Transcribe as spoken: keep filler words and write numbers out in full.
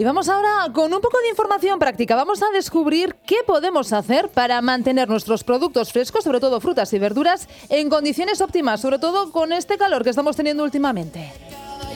Y vamos ahora con un poco de información práctica. Vamos a descubrir qué podemos hacer para mantener nuestros productos frescos, sobre todo frutas y verduras, en condiciones óptimas, sobre todo con este calor que estamos teniendo últimamente.